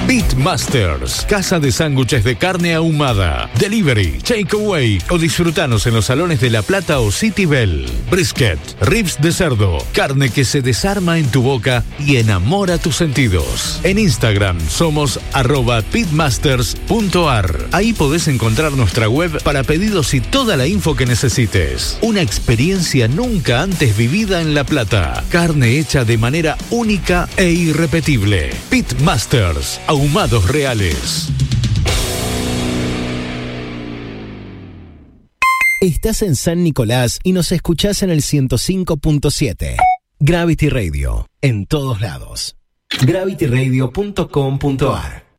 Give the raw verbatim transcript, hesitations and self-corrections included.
Pitmasters, casa de sándwiches de carne ahumada, delivery, takeaway o disfrutanos en los salones de La Plata o City Bell. Brisket, ribs de cerdo, carne que se desarma en tu boca y enamora tus sentidos. En Instagram somos arroba pitmasters punto ar. Ahí podés encontrar nuestra web para pedidos y toda la info que necesites. Una experiencia nunca antes vivida en La Plata. Carne hecha de manera única e irrepetible. Pitmasters, ahumados reales. Estás en San Nicolás y nos escuchás en el ciento cinco punto siete. Gravity Radio, en todos lados. gravity radio punto com punto ar.